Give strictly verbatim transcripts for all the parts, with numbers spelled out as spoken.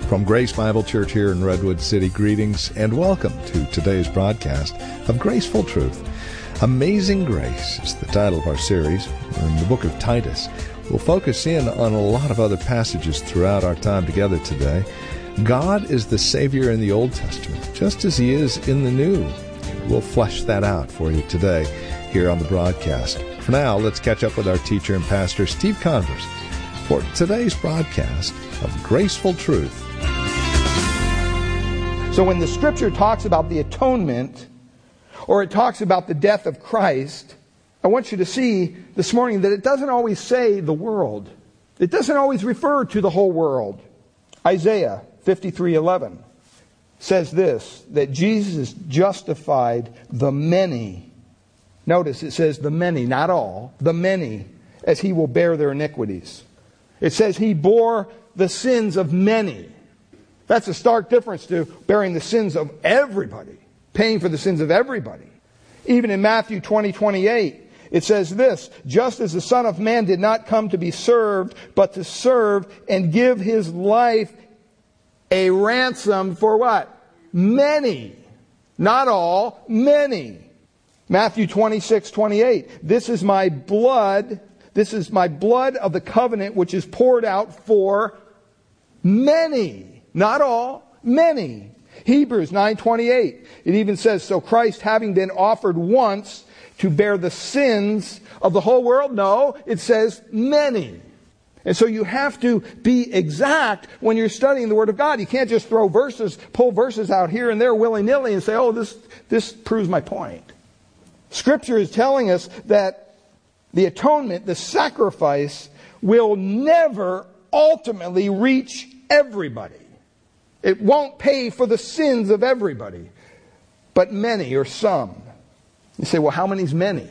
From Grace Bible Church here in Redwood City, greetings and welcome to today's broadcast of Graceful Truth. Amazing Grace is the title of our series in the book of Titus. We'll focus in on a lot of other passages throughout our time together today. God is the Savior in the Old Testament, just as He is in the New. We'll flesh that out for you today here on the broadcast. For now, let's catch up with our teacher and pastor, Steve Converse, for today's broadcast of Graceful Truth. So when the Scripture talks about the atonement, or it talks about the death of Christ, I want you to see this morning that it doesn't always say the world. It doesn't always refer to the whole world. Isaiah fifty-three eleven says this, that Jesus justified the many. Notice it says the many, not all, the many, as He will bear their iniquities. It says He bore the sins of many. That's a stark difference to bearing the sins of everybody, paying for the sins of everybody. Even in Matthew twenty twenty-eight, it says this, just as the Son of Man did not come to be served, but to serve and give His life a ransom for what? Many. Not all, many. Matthew twenty-six twenty-eight, this is my blood, this is my blood of the covenant which is poured out for many. Not all, many. Hebrews nine twenty-eight. It even says, so Christ having been offered once to bear the sins of the whole world? No, it says many. And so you have to be exact when you're studying the Word of God. You can't just throw verses, pull verses out here and there willy-nilly and say, oh, this, this proves my point. Scripture is telling us that the atonement, the sacrifice, will never ultimately reach everybody. It won't pay for the sins of everybody, but many or some. You say, well, how many's many?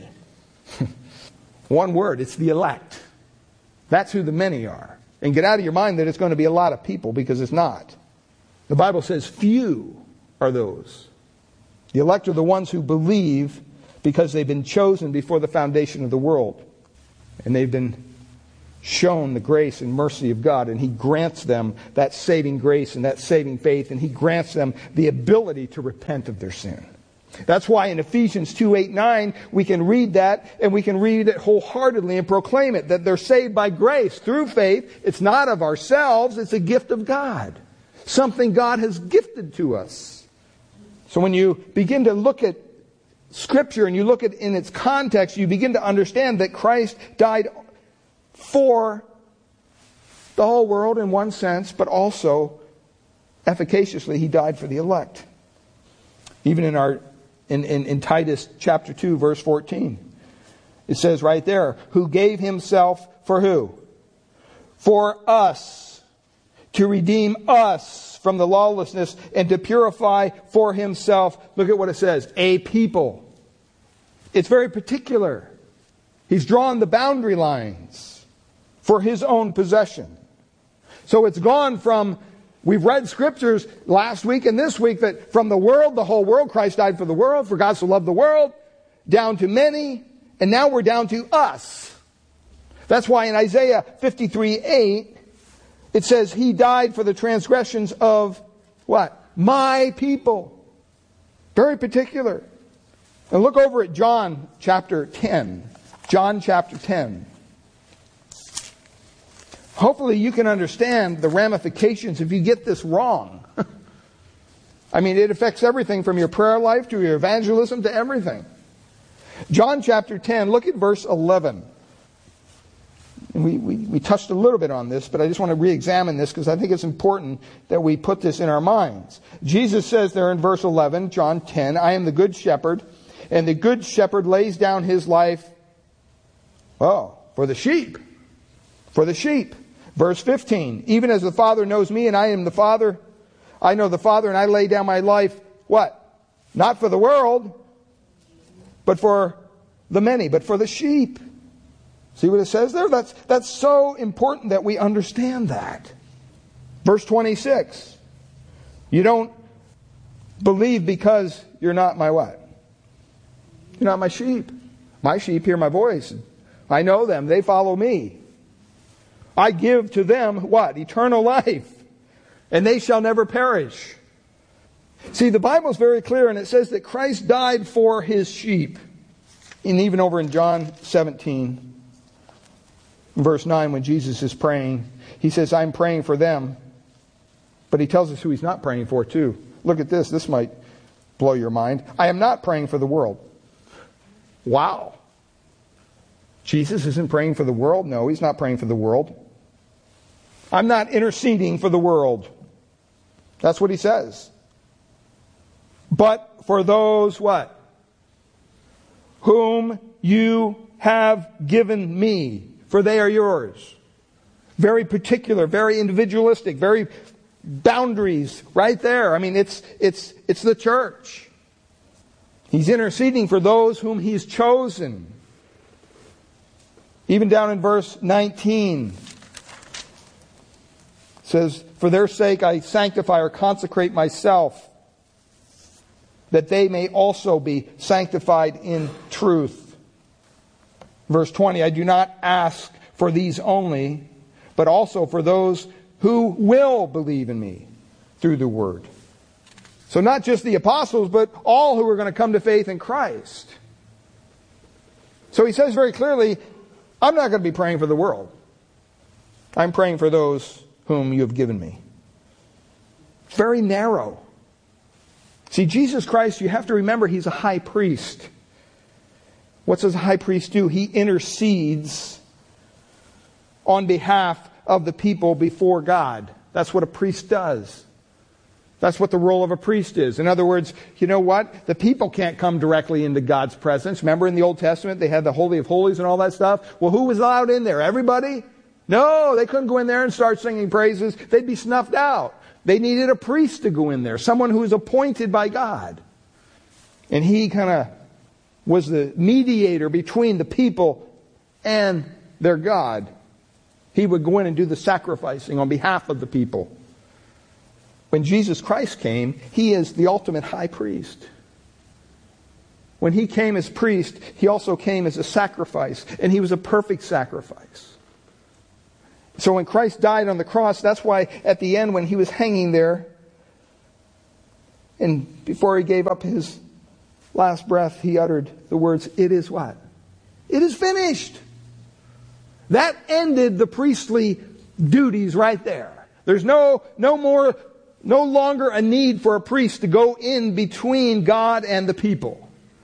One word, it's the elect. That's who the many are. And get out of your mind that it's going to be a lot of people, because it's not. The Bible says few are those. The elect are the ones who believe because they've been chosen before the foundation of the world. And they've been shown the grace and mercy of God, and He grants them that saving grace and that saving faith, and He grants them the ability to repent of their sin. That's why in Ephesians two, eight, nine, we can read that, and we can read it wholeheartedly and proclaim it, that they're saved by grace through faith. It's not of ourselves, it's a gift of God. Something God has gifted to us. So when you begin to look at Scripture and you look at it in its context, you begin to understand that Christ died for the whole world in one sense, but also efficaciously He died for the elect. Even in our in, in, in Titus chapter two, verse fourteen, it says right there, who gave Himself for who? For us, to redeem us from the lawlessness and to purify for Himself, look at what it says, a people. It's very particular. He's drawn the boundary lines for His own possession. So it's gone from, we've read scriptures last week and this week that from the world, the whole world, Christ died for the world, for God so loved the world, down to many, and now we're down to us. That's why in Isaiah fifty-three eight, it says He died for the transgressions of what? My people. Very particular. And look over at John chapter ten. John chapter ten. Hopefully you can understand the ramifications if you get this wrong. I mean, it affects everything from your prayer life to your evangelism to everything. John chapter ten, look at verse eleven. And we, we, we touched a little bit on this, but I just want to re-examine this because I think it's important that we put this in our minds. Jesus says there in verse eleven, John ten, I am the good shepherd, and the good shepherd lays down his life, oh, for the sheep. For the sheep. Verse fifteen, even as the Father knows me and I am the Father, I know the Father and I lay down my life, what? Not for the world, but for the many, but for the sheep. See what it says there? That's, that's so important that we understand that. Verse twenty-six, you don't believe because you're not my what? You're not my sheep. My sheep hear my voice. I know them. They follow me. I give to them what? Eternal life. and they shall never perish. See, the Bible is very clear, and it says that Christ died for His sheep. And even over in John seventeen, verse nine, when Jesus is praying, He says, I'm praying for them. But He tells us who He's not praying for too. Look at this. This might blow your mind. I am not praying for the world. Wow. Jesus isn't praying for the world? No, He's not praying for the world. I'm not interceding for the world. That's what He says. But for those, what? Whom you have given me, for they are yours. Very particular, very individualistic, very boundaries right there. I mean, it's it's it's the church. He's interceding for those whom He's chosen. Even down in verse nineteen, it says, for their sake I sanctify or consecrate myself, that they may also be sanctified in truth. Verse twenty, I do not ask for these only, but also for those who will believe in me through the word. So not just the apostles, but all who are going to come to faith in Christ. So He says very clearly, I'm not going to be praying for the world. I'm praying for those whom you have given me. Very narrow. See, Jesus Christ, you have to remember, He's a high priest. What does a high priest do? He intercedes on behalf of the people before God. That's what a priest does. That's what the role of a priest is. In other words, you know what? The people can't come directly into God's presence. Remember in the Old Testament, they had the Holy of Holies and all that stuff? Well, who was allowed in there? Everybody? No, they couldn't go in there and start singing praises. They'd be snuffed out. They needed a priest to go in there, someone who was appointed by God. And he kind of was the mediator between the people and their God. He would go in and do the sacrificing on behalf of the people. When Jesus Christ came, He is the ultimate high priest. When He came as priest, He also came as a sacrifice, and He was a perfect sacrifice. So when Christ died on the cross, that's why at the end when He was hanging there, and before He gave up His last breath, He uttered the words, it is what? It is finished. That ended the priestly duties right there. There's no, no more, no longer a need for a priest to go in between God and the people.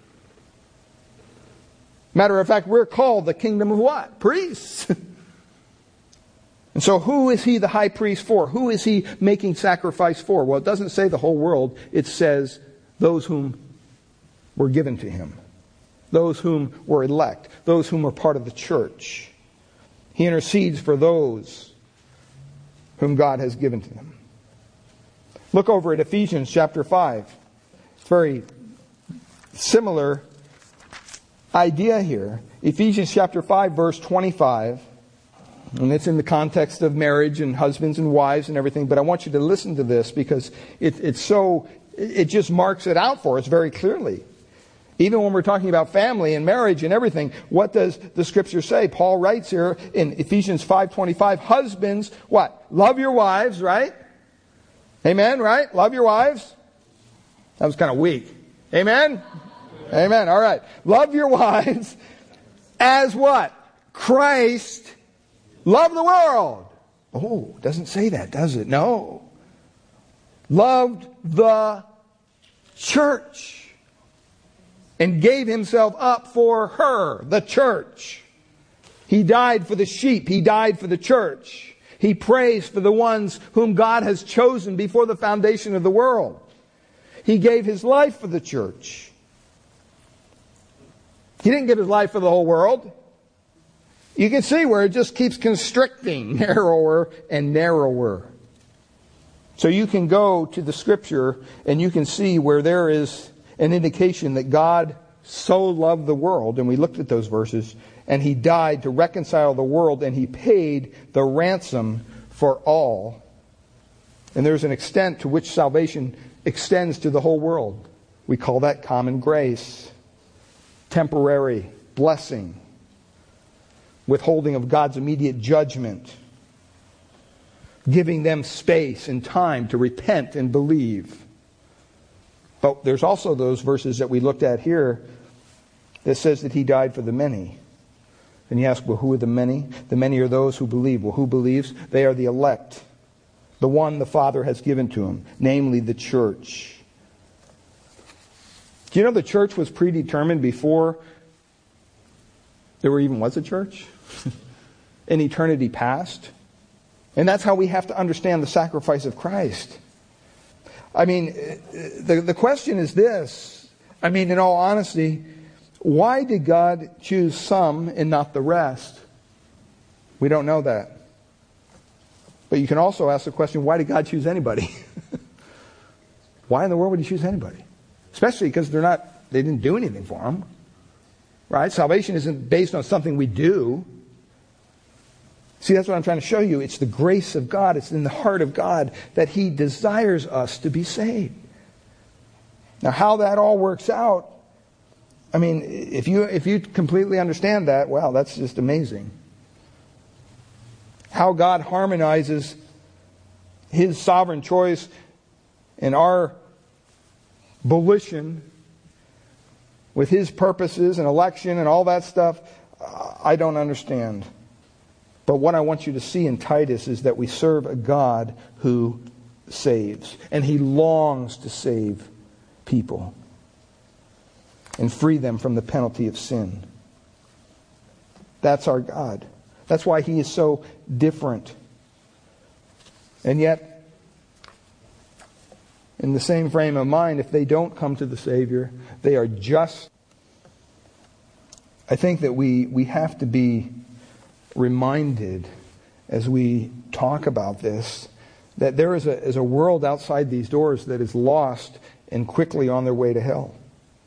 Matter of fact, we're called the kingdom of what? Priests. And so who is He the high priest for? Who is He making sacrifice for? Well, it doesn't say the whole world. It says those whom were given to Him. Those whom were elect. Those whom were part of the church. He intercedes for those whom God has given to Him. Look over at Ephesians chapter five. It's a very similar idea here. Ephesians chapter five, verse twenty-five. And it's in the context of marriage and husbands and wives and everything. But I want you to listen to this because it, it's so, it just marks it out for us very clearly. Even when we're talking about family and marriage and everything, what does the Scripture say? Paul writes here in Ephesians five twenty-five, husbands, what? Love your wives, right? Amen, right? Love your wives. That was kind of weak. Amen? Amen. All right. Love your wives as what? Christ loved the world. Oh, it doesn't say that, does it? No. Loved the church. And gave Himself up for her, the church. He died for the sheep. He died for the church. He prays for the ones whom God has chosen before the foundation of the world. He gave His life for the church. He didn't give His life for the whole world. You can see where it just keeps constricting narrower and narrower. So you can go to the Scripture and you can see where there is an indication that God so loved the world, and we looked at those verses, and He died to reconcile the world, and He paid the ransom for all. And there's an extent to which salvation extends to the whole world. We call that common grace, temporary blessing, withholding of God's immediate judgment. giving them space and time to repent and believe. But there's also those verses that we looked at here that says that He died for the many. And you ask, well, who are the many? The many are those who believe. Well, who believes? They are the elect. The one the Father has given to Him, namely the church. Do you know the church was predetermined before there even was a church? In eternity past? And that's how we have to understand the sacrifice of Christ. I mean, the, the question is this. I mean, in all honesty, why did God choose some and not the rest? We don't know that. But you can also ask the question, why did God choose anybody? Why in the world would He choose anybody? Especially because they're not, they didn't do anything for Him. Right? Salvation isn't based on something we do. See, that's what I'm trying to show you. It's the grace of God. It's in the heart of God that He desires us to be saved. Now, how that all works out, I mean, if you if you completely understand that, wow, that's just amazing. How God harmonizes His sovereign choice and our volition with His purposes and election and all that stuff, I don't understand. But what I want you to see in Titus is that we serve a God who saves. And He longs to save people and free them from the penalty of sin. That's our God. That's why He is so different. And yet, in the same frame of mind, if they don't come to the Savior, they are just... I think that we, we have to be reminded as we talk about this that there is a, is a world outside these doors that is lost and quickly on their way to hell.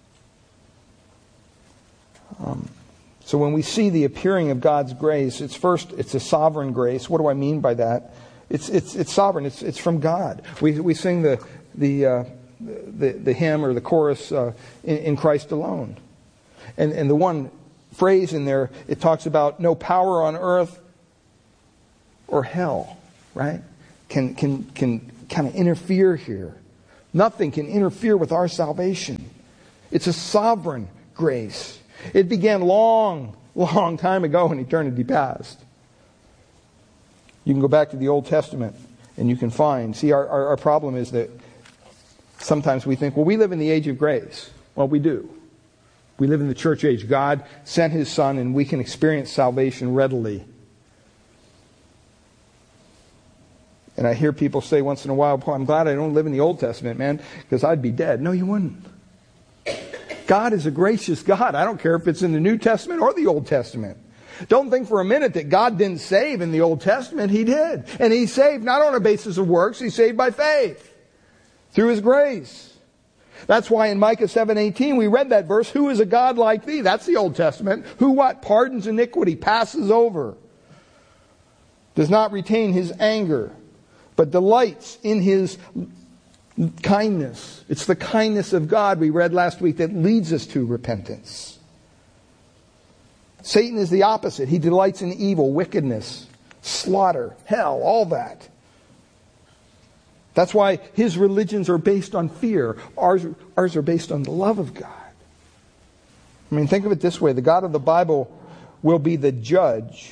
Um, so when we see the appearing of God's grace, it's first, it's a sovereign grace. What do I mean by that? It's it's it's sovereign. It's it's from God. We we sing the the uh, the, the hymn or the chorus uh, in, in Christ alone, and and the one phrase in there, it talks about no power on earth or hell, right? Can can can kind of interfere here. Nothing can interfere with our salvation. It's a sovereign grace. It began long, long time ago in eternity past. You can go back to the Old Testament and you can find. See, our, our, our problem is that sometimes we think, well, we live in the age of grace. Well, we do. We live in the church age. God sent His Son and we can experience salvation readily. And I hear people say once in a while, "Boy, I'm glad I don't live in the Old Testament, man, because I'd be dead." No, you wouldn't. God is a gracious God. I don't care if it's in the New Testament or the Old Testament. Don't think for a minute that God didn't save in the Old Testament. He did. And He saved not on a basis of works. He saved by faith. Through His grace. That's why in Micah seven eighteen we read that verse, "Who is a God like thee?" That's the Old Testament. Who what? Pardons iniquity, passes over. Does not retain His anger, but delights in His kindness. It's the kindness of God we read last week that leads us to repentance. Satan is the opposite. He delights in evil, wickedness, slaughter, hell, all that. That's why his religions are based on fear. Ours, ours are based on the love of God. I mean, think of it this way. The God of the Bible will be the judge.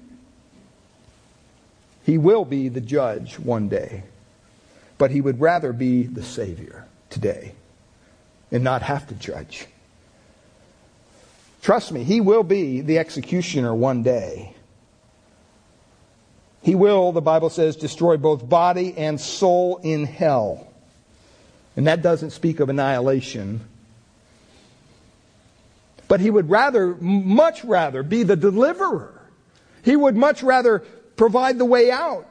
He will be the judge one day. But He would rather be the Savior today and not have to judge. Trust me, He will be the executioner one day. He will, the Bible says, destroy both body and soul in hell. And that doesn't speak of annihilation. But He would rather, much rather, be the deliverer. He would much rather provide the way out.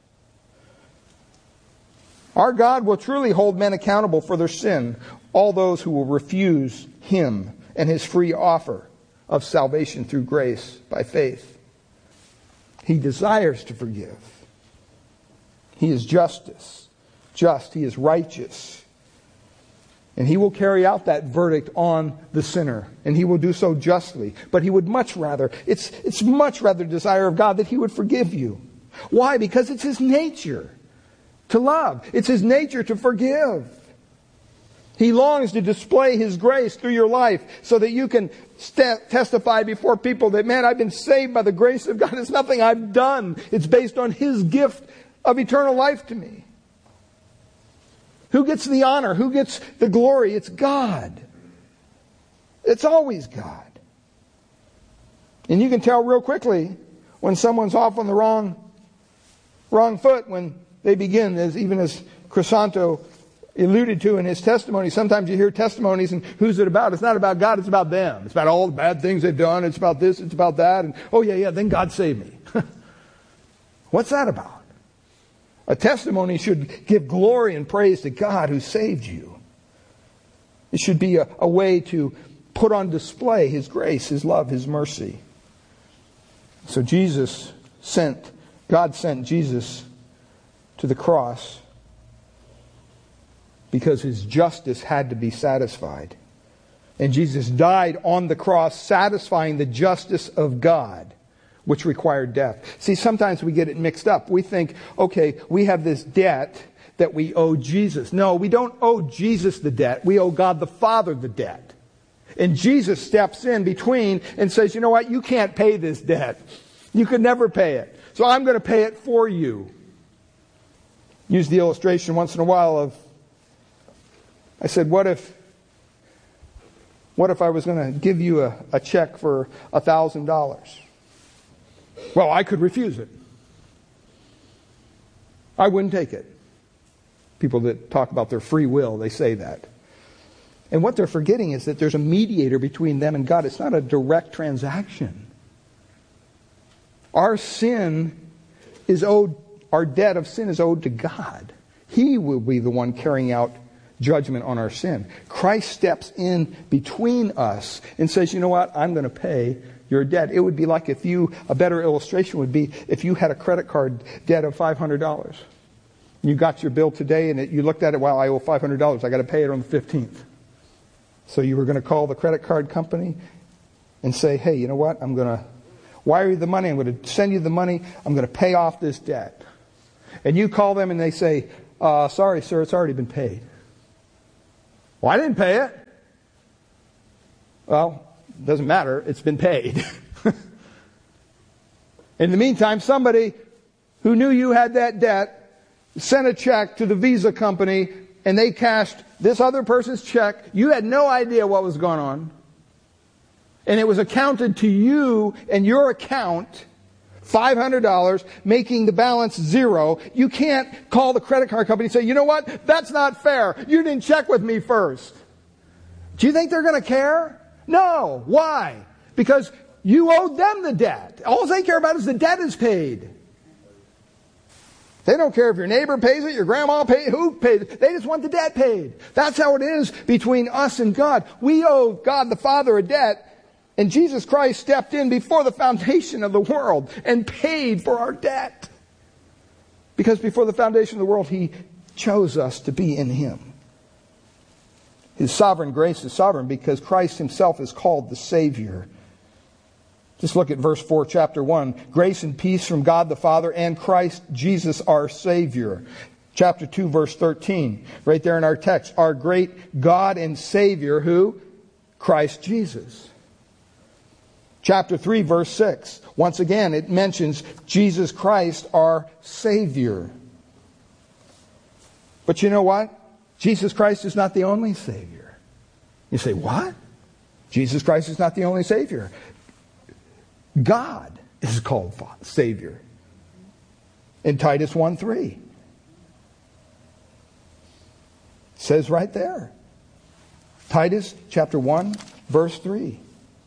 Our God will truly hold men accountable for their sin, all those who will refuse Him and His free offer of salvation through grace by faith. He desires to forgive. He is justice, just. He is righteous. And He will carry out that verdict on the sinner. And He will do so justly. But He would much rather, it's, it's much rather desire of God that He would forgive you. Why? Because it's His nature to love. It's His nature to forgive. He longs to display His grace through your life so that you can st- testify before people that, man, I've been saved by the grace of God. It's nothing I've done. It's based on His gift of eternal life to me. Who gets the honor? Who gets the glory? It's God. It's always God. And you can tell real quickly when someone's off on the wrong, wrong foot when they begin, as even as Crisanto alluded to in his testimony. Sometimes you hear testimonies and who's it about? It's not about God, it's about them. It's about all the bad things they've done. It's about this, it's about that. And oh yeah, yeah, then God saved me. What's that about? A testimony should give glory and praise to God who saved you. It should be a, a way to put on display His grace, His love, His mercy. So Jesus sent, God sent Jesus to the cross because His justice had to be satisfied. And Jesus died on the cross satisfying the justice of God, which required death. See, sometimes we get it mixed up. We think, okay, we have this debt that we owe Jesus. No, we don't owe Jesus the debt. We owe God the Father the debt. And Jesus steps in between and says, you know what, you can't pay this debt. You could never pay it. So I'm going to pay it for you. Use the illustration once in a while of, I said, what if, what if I was going to give you a, a check for a thousand dollars? Well, I could refuse it. I wouldn't take it. People that talk about their free will, they say that. And what they're forgetting is that there's a mediator between them and God. It's not a direct transaction. Our sin is owed, our debt of sin is owed to God. He will be the one carrying out judgment on our sin. Christ steps in between us and says, you know what, I'm going to pay your debt. It would be like if you, a better illustration would be if you had a credit card debt of five hundred dollars. You got your bill today and it, you looked at it, wow, I owe five hundred dollars. I got to pay it on the fifteenth. So you were going to call the credit card company and say, hey, you know what, I'm going to wire you the money. I'm going to send you the money. I'm going to pay off this debt. And you call them and they say, uh, sorry, sir, it's already been paid. Well, I didn't pay it. Well, it doesn't matter. It's been paid. In the meantime, somebody who knew you had that debt sent a check to the Visa company and they cashed this other person's check. You had no idea what was going on. And it was accounted to you and your account, five hundred dollars, making the balance zero. You can't call the credit card company and say, you know what? That's not fair. You didn't check with me first. Do you think they're going to care? No. Why? Because you owed them the debt. All they care about is the debt is paid. They don't care if your neighbor pays it, your grandma pays it, who pays it. They just want the debt paid. That's how it is between us and God. We owe God the Father a debt. And Jesus Christ stepped in before the foundation of the world and paid for our debt. Because before the foundation of the world, He chose us to be in Him. His sovereign grace is sovereign because Christ Himself is called the Savior. Just look at verse four, chapter one. Grace and peace from God the Father and Christ Jesus our Savior. Chapter two, verse thirteen. Right there in our text. Our great God and Savior, who? Christ Jesus. Chapter three, verse six. Once again, it mentions Jesus Christ, our Savior. But you know what? Jesus Christ is not the only Savior. You say, what? Jesus Christ is not the only Savior. God is called Savior. In Titus one three. It says right there. Titus chapter one, verse three.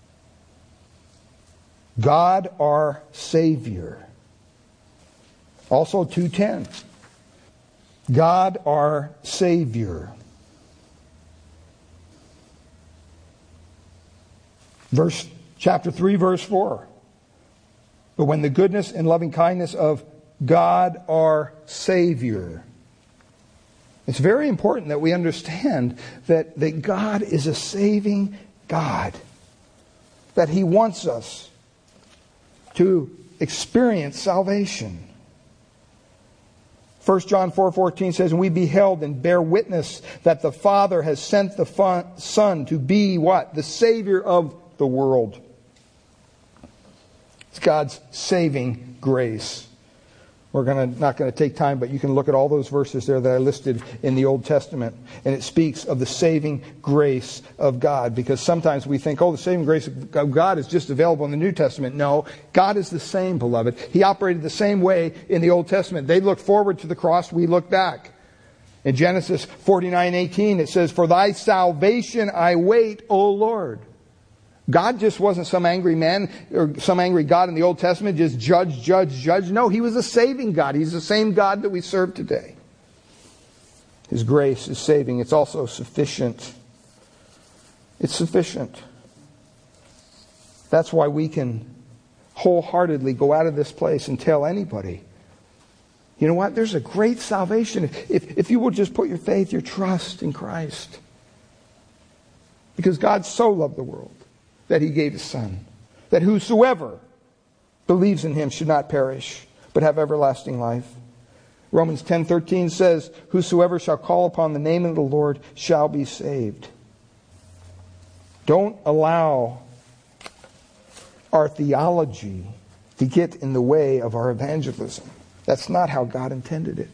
God our Savior. Also two ten. God our Savior. Verse chapter three, verse four. But when the goodness and loving kindness of God our Savior. It's very important that we understand that, that God is a saving God. That He wants us to experience salvation. First John four fourteen says, "And we beheld and bear witness that the Father has sent the Son to be" what? The Savior of the world. It's God's saving grace. We're gonna, not going to take time, but you can look at all those verses there that I listed in the Old Testament. And it speaks of the saving grace of God. Because sometimes we think, oh, the saving grace of God is just available in the New Testament. No, God is the same, beloved. He operated the same way in the Old Testament. They looked forward to the cross, we look back. In Genesis forty-nine eighteen it says, "For thy salvation I wait, O Lord." God just wasn't some angry man or some angry God in the Old Testament, just judge, judge, judge. No, He was a saving God. He's the same God that we serve today. His grace is saving. It's also sufficient. It's sufficient. That's why we can wholeheartedly go out of this place and tell anybody, you know what? There's a great salvation if, if you will just put your faith, your trust in Christ. Because God so loved the world that He gave His Son, that whosoever believes in Him should not perish, but have everlasting life. Romans ten thirteen says, "Whosoever shall call upon the name of the Lord shall be saved." Don't allow our theology to get in the way of our evangelism. That's not how God intended it.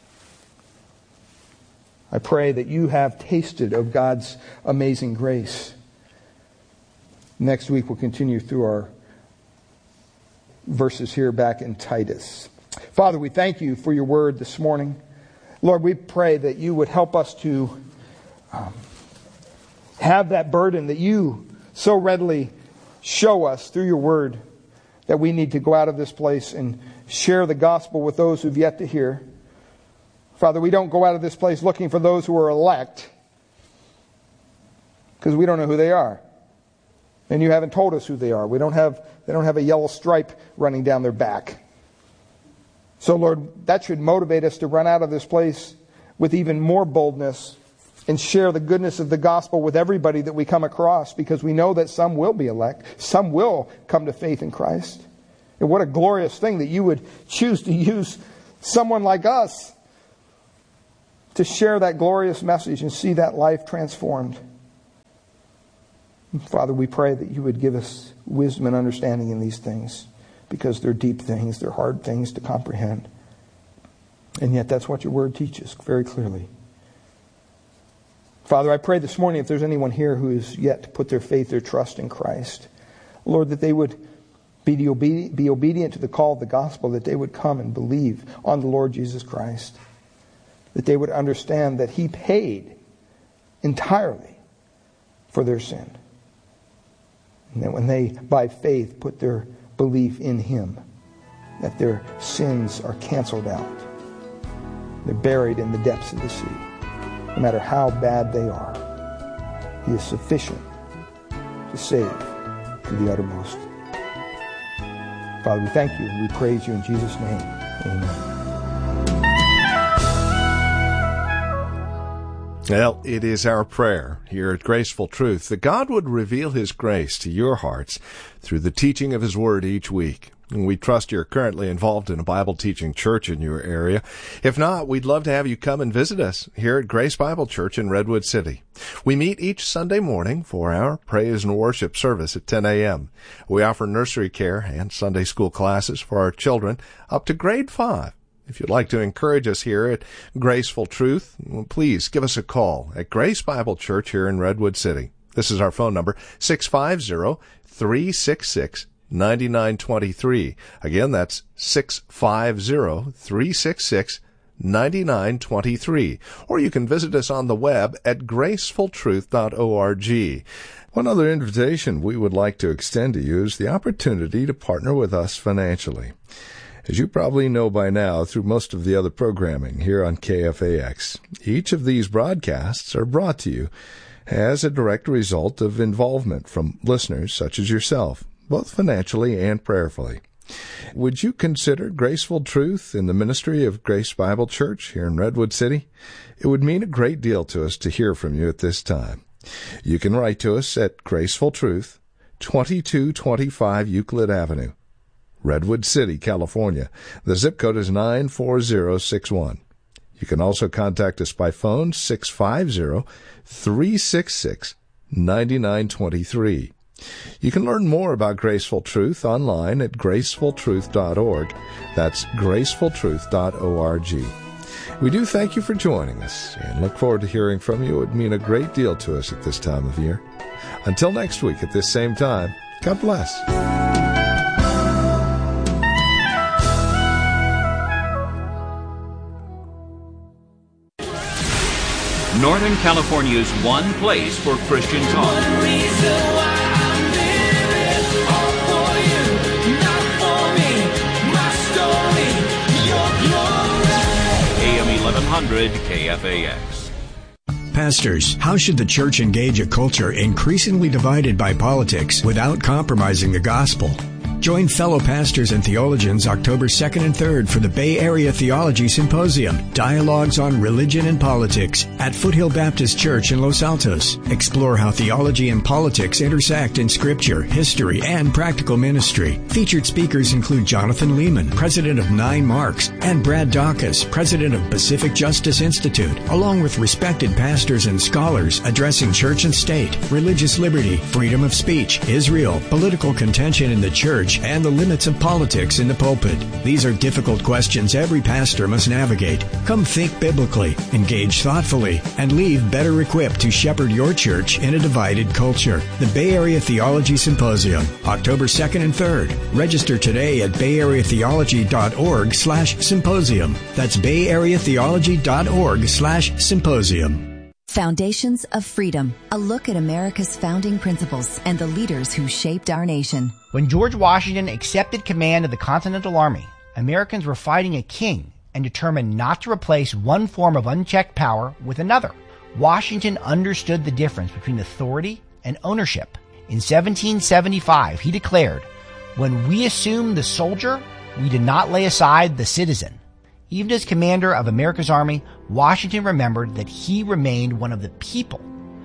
I pray that you have tasted of God's amazing grace. Next week we'll continue through our verses here back in Titus. Father, we thank You for Your word this morning. Lord, we pray that You would help us to um, have that burden that You so readily show us through Your word, that we need to go out of this place and share the gospel with those who've yet to hear. Father, we don't go out of this place looking for those who are elect, because we don't know who they are. And You haven't told us who they are. We don't have, they don't have a yellow stripe running down their back. So Lord, that should motivate us to run out of this place with even more boldness and share the goodness of the gospel with everybody that we come across, because we know that some will be elect. Some will come to faith in Christ. And what a glorious thing that You would choose to use someone like us to share that glorious message and see that life transformed. Father, we pray that You would give us wisdom and understanding in these things, because they're deep things, they're hard things to comprehend. And yet that's what Your word teaches very clearly. Father, I pray this morning, if there's anyone here who is yet to put their faith, their trust in Christ, Lord, that they would be obedient, be obedient to the call of the gospel, that they would come and believe on the Lord Jesus Christ, that they would understand that He paid entirely for their sin. And that when they, by faith, put their belief in Him, that their sins are canceled out. They're buried in the depths of the sea. No matter how bad they are, He is sufficient to save to the uttermost. Father, we thank You and we praise You in Jesus' name. Amen. Well, it is our prayer here at Graceful Truth that God would reveal His grace to your hearts through the teaching of His Word each week. And we trust you're currently involved in a Bible teaching church in your area. If not, we'd love to have you come and visit us here at Grace Bible Church in Redwood City. We meet each Sunday morning for our praise and worship service at ten a.m. We offer nursery care and Sunday school classes for our children up to grade five. If you'd like to encourage us here at Graceful Truth, please give us a call at Grace Bible Church here in Redwood City. This is our phone number, six five zero, three six six, nine nine two three. Again, that's six five zero, three six six, nine nine two three. Or you can visit us on the web at graceful truth dot org. One other invitation we would like to extend to you is the opportunity to partner with us financially. As you probably know by now through most of the other programming here on K F A X, each of these broadcasts are brought to you as a direct result of involvement from listeners such as yourself, both financially and prayerfully. Would you consider Graceful Truth in the ministry of Grace Bible Church here in Redwood City? It would mean a great deal to us to hear from you at this time. You can write to us at Graceful Truth, twenty-two twenty-five Euclid Avenue, Redwood City, California. The zip code is nine four zero six one. You can also contact us by phone, six five zero, three six six, nine nine two three. You can learn more about Graceful Truth online at graceful truth dot org. That's graceful truth dot org. We do thank you for joining us and look forward to hearing from you. It would mean a great deal to us at this time of year. Until next week at this same time, God bless. Northern California's one place for Christian talk. One reason why I'm living, all for you, not for me. My story, your glory. A M eleven hundred K F A X. Pastors, how should the church engage a culture increasingly divided by politics without compromising the gospel? Join fellow pastors and theologians October second and third for the Bay Area Theology Symposium, Dialogues on Religion and Politics at Foothill Baptist Church in Los Altos. Explore how theology and politics intersect in scripture, history, and practical ministry. Featured speakers include Jonathan Lehman, president of Nine Marks, and Brad Dawkins, president of Pacific Justice Institute, along with respected pastors and scholars addressing church and state, religious liberty, freedom of speech, Israel, political contention in the church, and the limits of politics in the pulpit. These are difficult questions every pastor must navigate. Come think biblically, engage thoughtfully, and leave better equipped to shepherd your church in a divided culture. The Bay Area Theology Symposium, October second and third. Register today at bay area theology dot org slash symposium. That's bay area theology dot org slash symposium. Foundations of Freedom, a look at America's founding principles and the leaders who shaped our nation. When George Washington accepted command of the Continental Army, Americans were fighting a king and determined not to replace one form of unchecked power with another. Washington understood the difference between authority and ownership. In seventeen seventy-five, he declared, "When we assumed the soldier, we did not lay aside the citizen." Even as commander of America's army, Washington remembered that he remained one of the people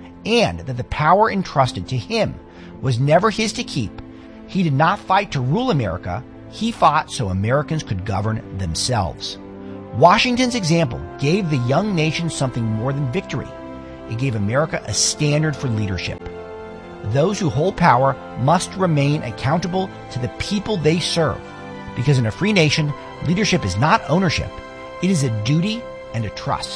and that the power entrusted to him was never his to keep. He did not fight to rule America. He fought so Americans could govern themselves. Washington's example gave the young nation something more than victory. It gave America a standard for leadership. Those who hold power must remain accountable to the people they serve, because in a free nation, leadership is not ownership. It is a duty and a trust.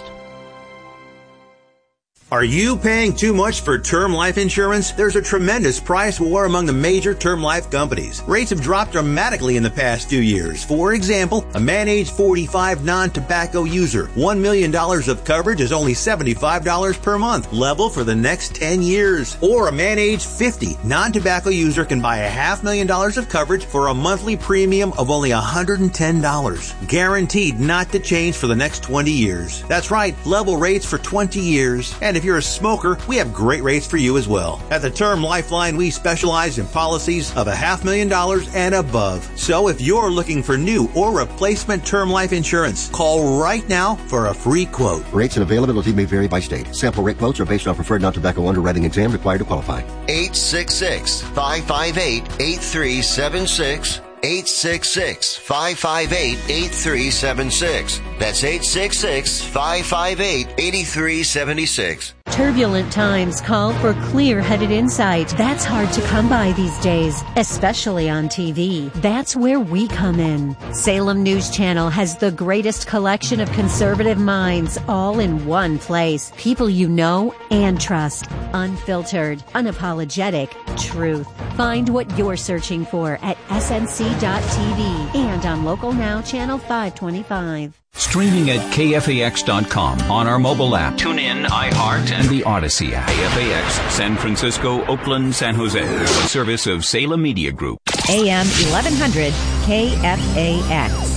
Are you paying too much for term life insurance? There's a tremendous price war among the major term life companies. Rates have dropped dramatically in the past few years. For example, a man age forty-five non-tobacco user, one million dollars of coverage is only seventy-five dollars per month, level for the next ten years. Or a man age fifty non-tobacco user can buy a half million dollars of coverage for a monthly premium of only one hundred ten dollars. Guaranteed not to change for the next twenty years. That's right, level rates for twenty years. And if you're a smoker, we have great rates for you as well. At the Term Lifeline, we specialize in policies of a half million dollars and above. So if you're looking for new or replacement term life insurance, call right now for a free quote. Rates and availability may vary by state. Sample rate quotes are based on preferred non-tobacco underwriting exam required to qualify. eight six six, five five eight, eight three seven six. eight six six, five five eight, eight three seven six. That's eight six six, five five eight, eight three seven six. Turbulent times call for clear-headed insight. That's hard to come by these days, especially on T V. That's where we come in. Salem News Channel has the greatest collection of conservative minds all in one place. People you know and trust. Unfiltered, unapologetic truth. Find what you're searching for at S N C dot T V and on Local Now Channel five twenty-five. Streaming at K F A X dot com on our mobile app, TuneIn, iHeart, and the Odyssey app. K F A X, San Francisco, Oakland, San Jose. A service of Salem Media Group. A M eleven hundred K F A X.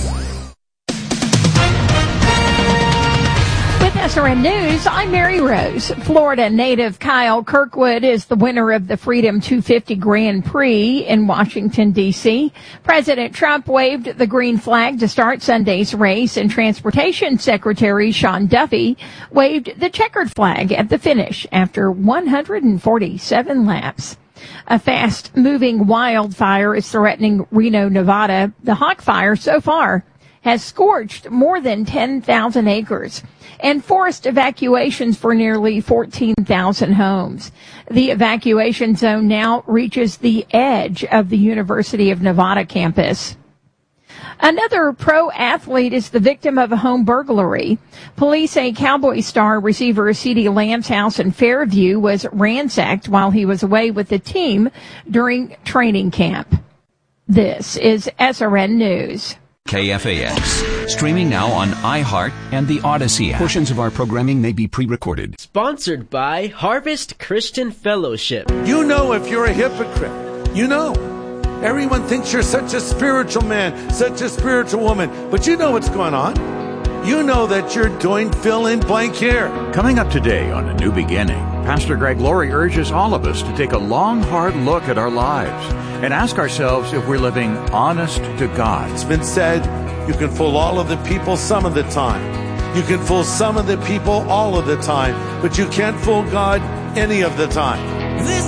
With S R N News, I'm Mary Rose. Florida native Kyle Kirkwood is the winner of the Freedom two fifty Grand Prix in Washington, D C President Trump waved the green flag to start Sunday's race, and Transportation Secretary Sean Duffy waved the checkered flag at the finish after one hundred forty-seven laps. A fast-moving wildfire is threatening Reno, Nevada. The Hawk Fire so far has scorched more than ten thousand acres and forced evacuations for nearly fourteen thousand homes. The evacuation zone now reaches the edge of the University of Nevada campus. Another pro athlete is the victim of a home burglary. Police say Cowboy star receiver CeeDee Lamb's house in Fairview was ransacked while he was away with the team during training camp. This is S R N News. K F A X. Streaming now on iHeart and the Odyssey app. Portions of our programming may be pre-recorded. Sponsored by Harvest Christian Fellowship. You know if you're a hypocrite. You know. Everyone thinks you're such a spiritual man, such a spiritual woman. But you know what's going on. You know that you're doing fill-in-blank here. Coming up today on A New Beginning, Pastor Greg Laurie urges all of us to take a long, hard look at our lives and ask ourselves if we're living honest to God. It's been said, you can fool all of the people some of the time. You can fool some of the people all of the time, but you can't fool God any of the time. This